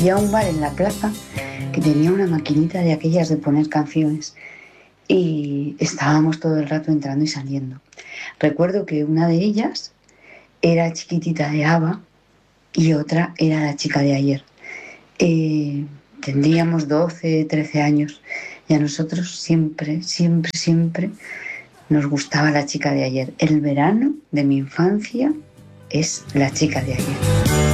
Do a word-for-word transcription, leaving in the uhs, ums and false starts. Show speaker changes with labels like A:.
A: Había un bar en la plaza que tenía una maquinita de aquellas de poner canciones y estábamos todo el rato entrando y saliendo. Recuerdo que una de ellas era Chiquitita de ABBA y otra era La chica de ayer. Eh, tendríamos doce, trece años y a nosotros siempre, siempre, siempre nos gustaba La chica de ayer. El verano de mi infancia es La chica de ayer.